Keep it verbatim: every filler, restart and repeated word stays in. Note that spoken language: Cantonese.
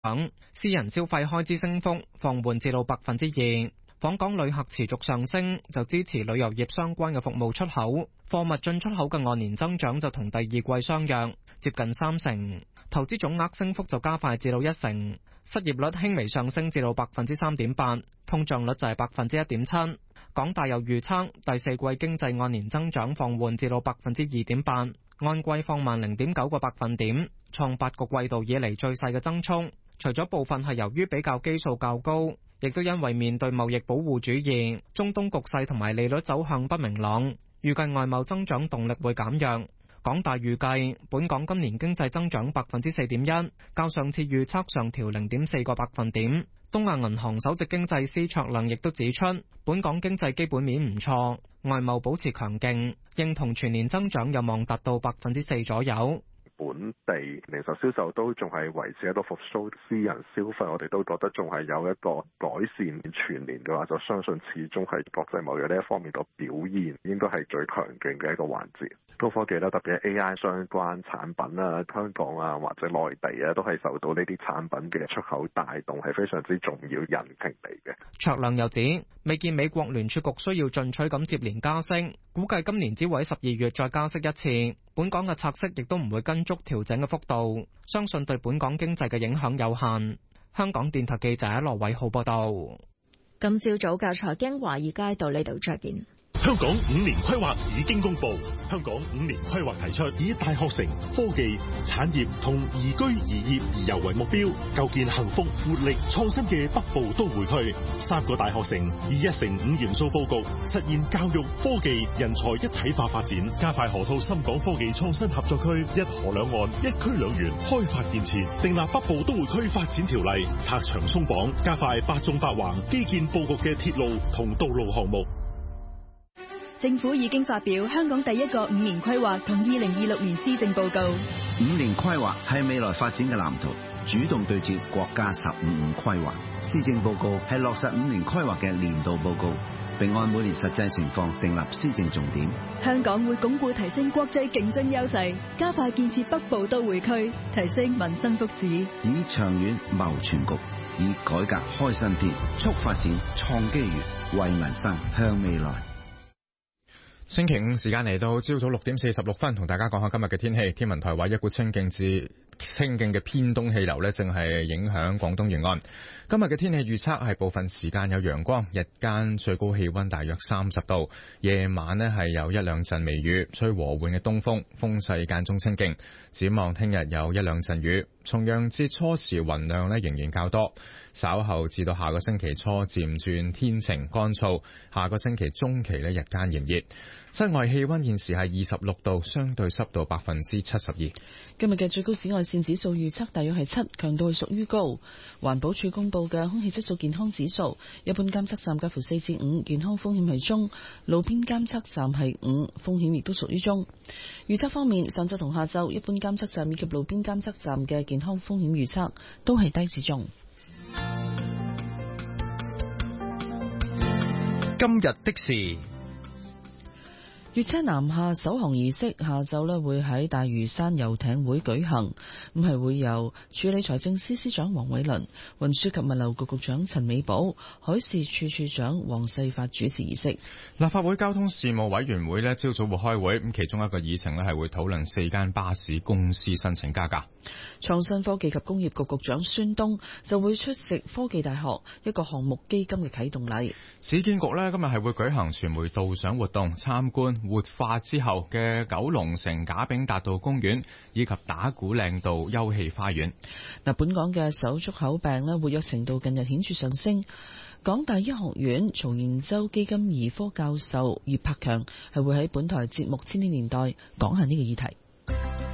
等，私人消費開支升幅放緩至到百分之二。訪港旅客持續上升，就支持旅遊業相關嘅服務出口。貨物進出口嘅按年增長就同第二季相若，接近三成。投資總額升幅就加快至到一成。失業率輕微上升至到百分之三點八，通脹率就係百分之一點七。港大又預測第四季經濟按年增長放緩至到百分之二點八，按季放慢零點九個百分點，創八個季度以嚟最細嘅增速。除咗部分係由於比較基數較高，亦都因為面對貿易保護主義、中東局勢同埋利率走向不明朗，預計外貿增長動力會減弱。港大預計本港今年經濟增長百分之四點一，較上次預測上調零點四個百分點。東亞銀行首席經濟師卓亮亦都指出，本港經濟基本面唔錯，外貿保持強勁，認同全年增長有望達到百分之四左右。 本地零售銷售都仲係維持喺度復甦，私人消費我哋都覺得仲係有一個改善。全年嘅話，就相信始終係國際貿易呢一方面個表現應該係最強勁嘅一個環節。高科技啦，特別係 A I 相關產品啊，香港啊或者內地啊，都係受到呢啲產品嘅出口帶動，係非常之重要引擎嚟嘅。 卓亮又指，未見美國聯儲局需要進取咁接連加息，估計今年只會喺十二月再加息一次。本港嘅拆息亦都唔會跟足調整嘅幅度，相信對本港經濟嘅影響有限。香港電台記者羅偉浩報道。 今朝早嘅財經華爾街到呢度再見。 香港五年規劃已經公布，香港五年規劃提出以大學城、科技、產業同宜居宜業宜遊為目標，構建幸福、活力、創新嘅北部都會區。三個大學城以一城五元素佈局，實現教育、科技、人才一體化發展，加快河套深港科技創新合作區，一河兩岸、一區兩園開發建設，訂立北部都會區發展條例，拆牆鬆綁，加快八縱八橫基建佈局嘅鐵路同道路項目。 政府已經發表香港第一個五年規劃同二零二六年施政報告。 五年規劃係未來發展嘅藍圖，主動對接國家十五五規劃。施政報告係落實五年規劃嘅年度報告，並按每年實際情況訂立施政重點。 香港會鞏固提升國際競爭優勢，加快建設北部都會區，提升民生福祉， 以長遠謀全局，以改革開新篇，促發展創機遇，為民生向未來。 星期五時間嚟到朝早六點四十六分，同大家講下今日嘅天氣。天文台話一股清勁至清勁嘅偏東氣流呢，正係影響廣東沿岸。今日嘅天氣預測係部分時間有陽光，日間最高氣溫大約三十度，夜晚呢係有一兩陣微雨，吹和緩嘅東風，風勢間中清勁。展望聽日有一兩陣雨，重陽節初時雲量呢仍然較多，稍後至到下個星期初漸轉天晴乾燥，下個星期中期呢日間炎熱。室外氣溫現時係二十六度，相對濕度百分之七十二。 今日嘅最高紫外線指數預測大約係七，強度係屬於高。環保署公布嘅空氣質素健康指數，一般監測站介乎四至五，健康風險係中；路邊監測站係五，風險亦都屬於中。預測方面，上晝同下晝，一般監測站以及路邊監測站嘅健康風險預測都係低至中。 今日的事。 粵車南下首航儀式下晝咧會喺大嶼山遊艇會舉行，咁係會由署理財政司司長黃偉綸、運輸及物流局局長陳美寶、海事處處長黃世發主持儀式。 立法會交通事務委員會咧朝早會開會，咁其中一個議程咧係會討論四間巴士公司申請加價。 創新科技及工業局局長孫東就會出席科技大學一個項目基金嘅啟動禮。 市建局咧今日係會舉行傳媒導賞活動，參觀活化之後嘅九龍城賈炳達道公園以及打鼓嶺道休憩花園。 嗱，本港嘅手足口病咧活躍程度近日顯著上升。港大醫學院曹研洲基金兒科教授葉柏強係會喺本台節目《千禧年代》講下呢個議題。